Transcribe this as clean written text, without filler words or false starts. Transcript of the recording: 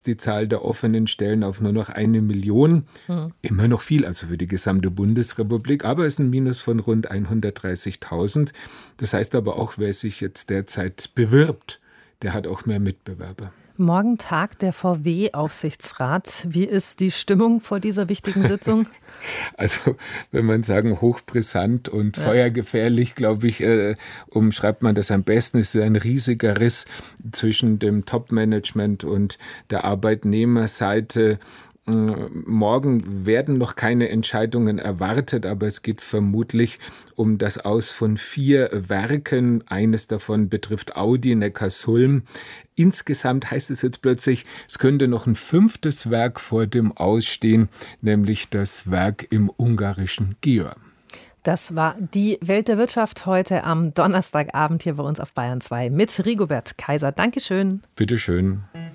die Zahl der offenen Stellen auf nur noch 1 Million. Immer noch viel, also für die gesamte Bundesrepublik, aber es ist ein Minus von rund 130.000. Das heißt aber auch, wer sich jetzt derzeit bewirbt, der hat auch mehr Mitbewerber. Morgen tagt der VW-Aufsichtsrat. Wie ist die Stimmung vor dieser wichtigen Sitzung? Also, wenn man sagen, hochbrisant und feuergefährlich, glaube ich, umschreibt man das am besten. Es ist ein riesiger Riss zwischen dem Top-Management und der Arbeitnehmerseite. Morgen werden noch keine Entscheidungen erwartet, aber es geht vermutlich um das Aus von 4 Werken. Eines davon betrifft Audi Neckarsulm. Insgesamt heißt es jetzt plötzlich, es könnte noch ein 5. Werk vor dem Ausstehen, nämlich das Werk im ungarischen Győr. Das war die Welt der Wirtschaft heute am Donnerstagabend hier bei uns auf Bayern 2 mit Rigobert Kaiser. Dankeschön. Bitteschön.